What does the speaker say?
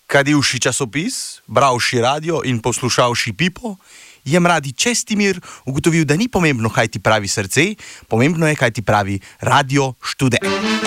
Kadivši časopis, bravši radio in poslušavši Pipo, je mladi Čestimir ugotovil, da ni pomembno, kaj ti pravi srce, pomembno je, kaj ti pravi radio študent.